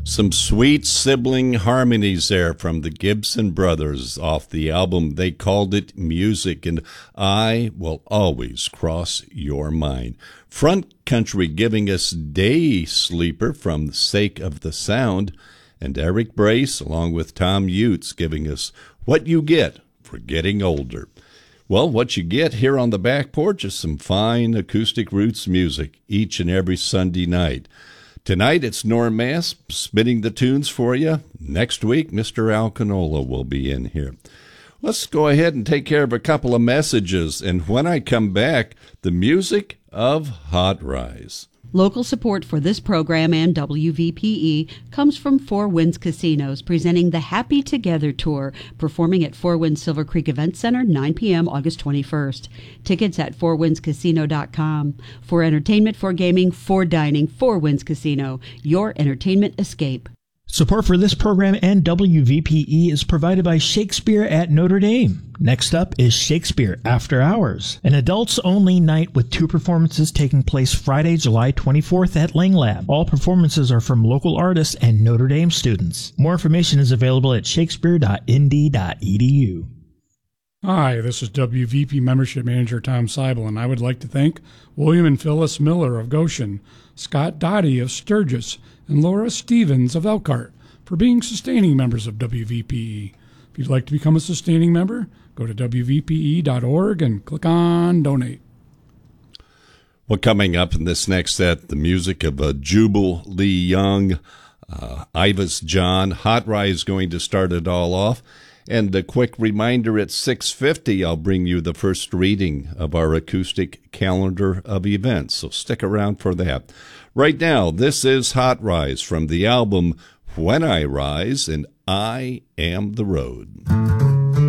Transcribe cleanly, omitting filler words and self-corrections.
Some sweet sibling harmonies there from the Gibson Brothers off the album They Called It Music, and I Will Always Cross Your Mind. Front Country giving us Day Sleeper from The Sake of the Sound, and Eric Brace along with Tom Utes giving us What You Get for Getting Older. Well, what you get here on the back porch is some fine acoustic roots music each and every Sunday night. Tonight, it's Norm Mass spinning the tunes for you. Next week, Mr. Al Canola will be in here. Let's go ahead and take care of a couple of messages, and when I come back, the music of Hot Rise. Local support for this program and WVPE comes from Four Winds Casinos, presenting the Happy Together Tour, performing at Four Winds Silver Creek Event Center, 9 p.m. August 21st. Tickets at fourwindscasino.com. For entertainment, for gaming, for dining, Four Winds Casino, your entertainment escape. Support for this program and WVPE is provided by Shakespeare at Notre Dame. Next up is Shakespeare After Hours, an adults-only night with 2 performances taking place Friday, July 24th at Lang Lab. All performances are from local artists and Notre Dame students. More information is available at shakespeare.nd.edu. Hi, this is WVP Membership Manager Tom Seibel, and I would like to thank William and Phyllis Miller of Goshen, Scott Dottie of Sturgis, and Laura Stevens of Elkhart for being sustaining members of WVPE. If you'd like to become a sustaining member, go to WVPE.org and click on Donate. Well, coming up in this next set, the music of Jubal Lee Young, Ivis John. Hot Rise going to start it all off. And a quick reminder, at 6:50, I'll bring you the first reading of our acoustic calendar of events, so stick around for that. Right now, this is Hot Rise from the album When I Rise, and I Am the Road.